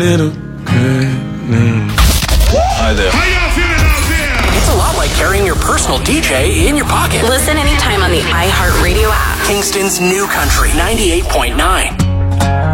Little good news. Hi there. How y'all feeling out there? It's a lot like carrying your personal DJ in your pocket. Listen anytime on the iHeartRadio app. Kingston's New Country 98.9.